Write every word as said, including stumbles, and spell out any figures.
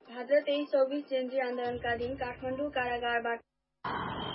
भाद्र तेइस चौबिस जेनजी आन्दोलनका दिन काठमाडौँ कारागारबाट